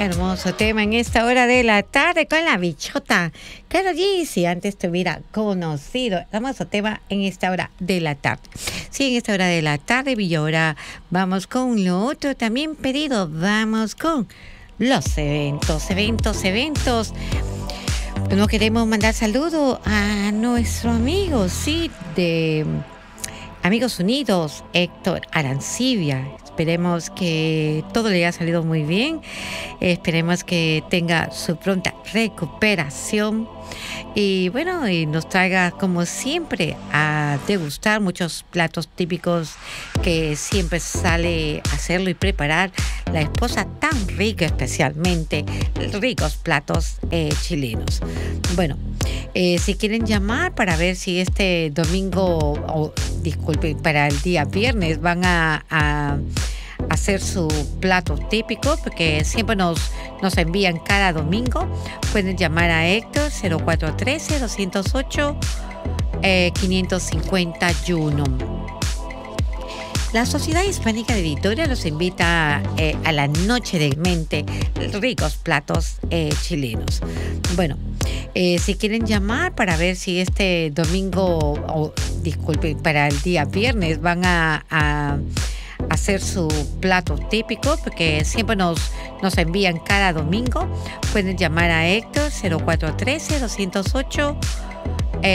Hermoso tema en esta hora de la tarde con la bichota Karol G. Si antes te hubiera conocido, hermoso tema en esta hora de la tarde. Sí, en esta hora de la tarde, y ahora vamos con lo otro también pedido. Vamos con los eventos. No queremos mandar saludo a nuestro amigo, sí, de Amigos Unidos, Héctor Arancibia. Esperemos que todo le haya salido muy bien. Esperemos que tenga su pronta recuperación. Y bueno, y nos traiga como siempre a degustar muchos platos típicos que siempre sale a hacerlo y preparar la esposa tan rica, especialmente ricos platos chilenos. Bueno, si quieren llamar para ver si este domingo, disculpen, para el día viernes van a hacer su plato típico, porque siempre nos envían cada domingo, pueden llamar a Héctor 0413-208-551. La Sociedad Hispánica de Vitoria los invita a la Noche de Mente, ricos platos chilenos. Bueno, si quieren llamar para ver si este domingo, disculpen, para el día viernes van a hacer su plato típico, porque siempre nos envían cada domingo, pueden llamar a Héctor 0413-208